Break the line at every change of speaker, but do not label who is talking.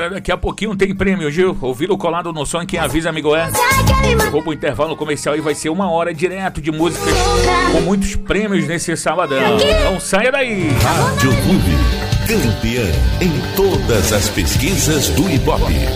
Olha, daqui a pouquinho tem prêmio, Gil. Ouviram colado no som, quem avisa, amigo, é. Eu vou pro intervalo comercial e vai ser 1 hora direto de músicas com muitos prêmios nesse sabadão. Então saia daí.
Rádio Clube, campeã em todas as pesquisas do Ibope.